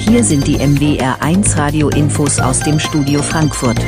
hier sind die NWR1 Radio-Infos aus dem Studio Frankfurt.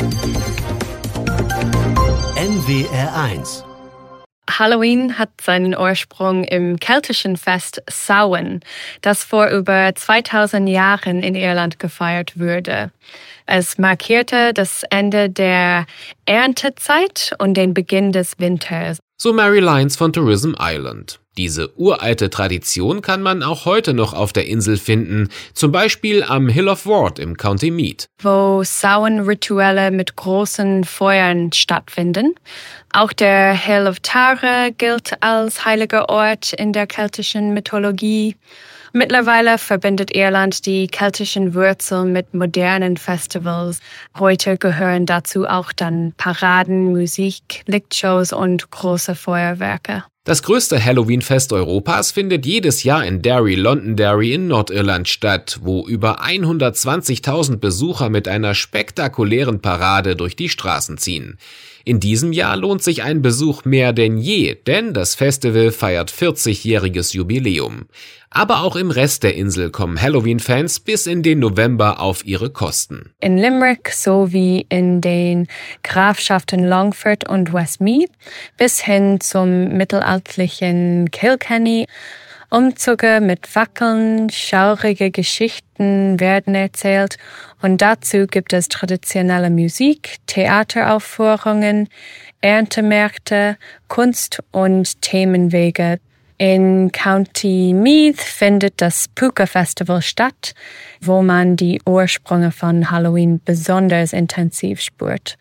NWR1. Halloween hat seinen Ursprung im keltischen Fest Samhain, das vor über 2000 Jahren in Irland gefeiert wurde. Es markierte das Ende der Erntezeit und den Beginn des Winters. So Mary Lyons von Tourism Ireland. Diese uralte Tradition kann man auch heute noch auf der Insel finden, zum Beispiel am Hill of Ward im County Meath, wo Samhain-Rituelle mit großen Feuern stattfinden. Auch der Hill of Tara gilt als heiliger Ort in der keltischen Mythologie. Mittlerweile verbindet Irland die keltischen Wurzeln mit modernen Festivals. Heute gehören dazu auch dann Paraden, Musik, Lichtshows und große Feuerwerke. Das größte Halloween-Fest Europas findet jedes Jahr in Derry, Londonderry in Nordirland statt, wo über 120.000 Besucher mit einer spektakulären Parade durch die Straßen ziehen. In diesem Jahr lohnt sich ein Besuch mehr denn je, denn das Festival feiert 40-jähriges Jubiläum. Aber auch im Rest der Insel kommen Halloween-Fans bis in den November auf ihre Kosten. In Limerick sowie in den Grafschaften Longford und Westmeath bis hin zum mittelalterlichen Kilkenny. Umzüge mit Fackeln, schaurige Geschichten werden erzählt und dazu gibt es traditionelle Musik, Theateraufführungen, Erntemärkte, Kunst- und Themenwege. In County Meath findet das Puka Festival statt, wo man die Ursprünge von Halloween besonders intensiv spürt.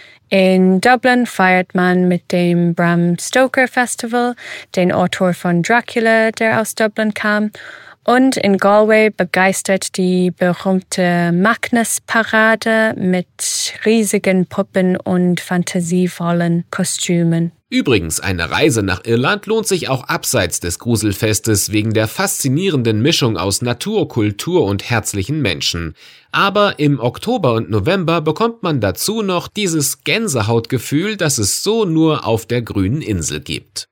In Dublin feiert man mit dem Bram Stoker Festival, den Autor von Dracula, der aus Dublin kam. Und in Galway begeistert die berühmte Magnus-Parade mit riesigen Puppen und fantasievollen Kostümen. Übrigens, eine Reise nach Irland lohnt sich auch abseits des Gruselfestes wegen der faszinierenden Mischung aus Natur, Kultur und herzlichen Menschen. Aber im Oktober und November bekommt man dazu noch dieses Gänsehautgefühl, das es so nur auf der grünen Insel gibt.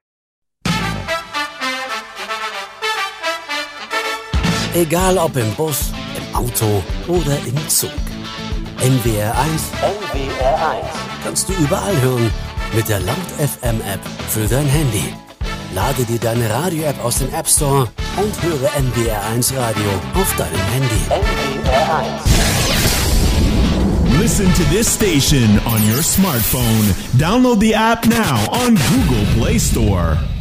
Egal ob im Bus, im Auto oder im Zug. NWR1 kannst du überall hören mit der Laut-FM-App für dein Handy. Lade dir deine Radio-App aus dem App Store und höre NWR1 Radio auf deinem Handy. NWR1. Listen to this station on your smartphone. Download the app now on Google Play Store.